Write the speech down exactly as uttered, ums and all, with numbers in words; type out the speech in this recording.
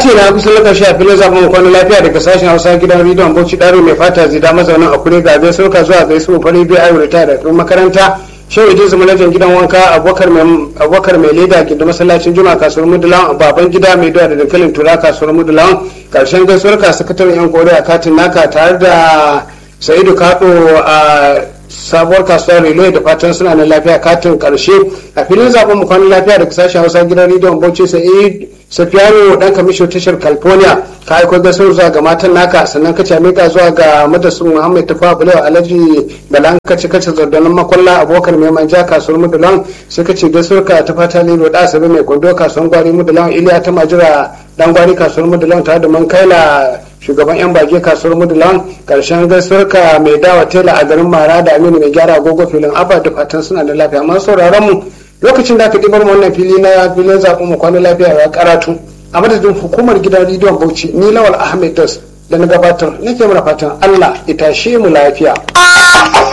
kati na kusa laka shi a filin zaɓen kwanan lafiya daga sashen hausa gidan rediyon bauchi ɗaro mai fata zida mazaunin a kure ga gaisuwar ka zuwa gaisuwar fari biyu ayo ta da makaranta shehu idris manajan gidan wanka abubakar mai leda da masallacin juma kasuwar mudulawan baban gida mai doya da dankalin tura kasuwar mudulawan karshen gaisuwar ka sakataren yan kore a katin naka tare da sa'idu kaɗo a sabuwar kasuwar relay da fatan suna na lafiya katin karshe a filin zaben mu kwanan lafiya da sashen hausa gidan rediyon bauchi sai safiyano dan kamishin tashar california ka aiko gaisuwar zuwa ga matan naka sannan ka ce mika zuwa ga madasun muhammad tafa bulewa alhaji balan kace kace zardanin makwalla abokan mai manja kasuwar mudulan sai ka ce gaisuwar ka ta fata lilo da asabe mai gondo kasuwar gwari mudulan iliya ta majira dan gwari kasuwar mudulan tare da man kaila shugaban yan bage kasuwar mudulan karshen gaisuwar ka mai dawa tela a garin mara da aminu mai gyara agogo filin abba da fatan suna da lafiya amma sauraron mu lokacin da aka ɗibar wannan fili na filin zaɓen mu kwanan lafiya ya karatu a madadin hukumar gidan rediyon bauchi ni lawal ahmed das da na gabatar nake mana fatan allah ya tashe mu lafiya.